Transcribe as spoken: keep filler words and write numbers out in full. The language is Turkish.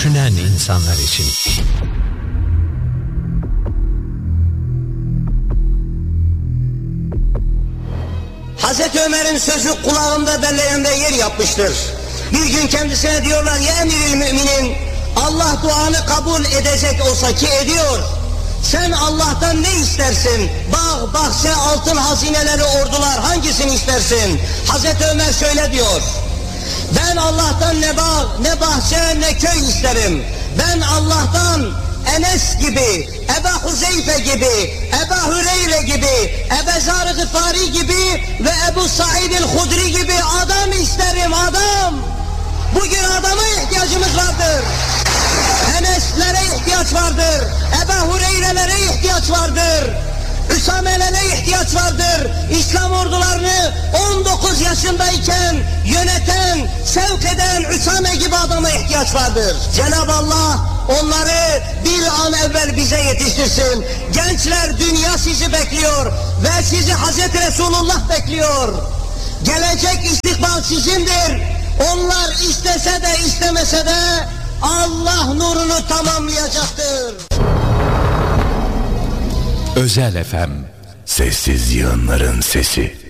düşünen insanlar için. Hazreti Ömer'in sözü kulağımda belleğimde yer yapmıştır. Bir gün kendisine diyorlar, ya emiril müminin, Allah duanı kabul edecek olsa ki ediyor, sen Allah'tan ne istersin? Bağ, bahçe, altın hazineleri, ordular, hangisini istersin? Hazreti Ömer şöyle diyor, ben Allah'tan ne bağ, ne bahçe, ne köy isterim. Ben Allah'tan Enes gibi, Ebu Huzeyfe gibi, Ebu Hüreyre gibi, Ebu Zar-ı Gıfari gibi ve Ebu Said el-Hudri gibi adam isterim, adam. Bugün adama ihtiyacımız vardır. Enes'lere ihtiyaç vardır. Ebu Hureyre'lere ihtiyaç vardır. Üsame'lere ihtiyaç vardır. İslam ordularını on dokuz yaşındayken yöneten, sevk eden Üsame gibi adama ihtiyaç vardır. Cenab-ı Allah onları bir an evvel bize yetiştirsin. Gençler, dünya sizi bekliyor ve sizi Hazreti Resulullah bekliyor. Gelecek istikbal sizindir. Onlar istese de istemese de Allah nurunu tamamlayacaktır. Özel F M, sessiz yığınların sesi.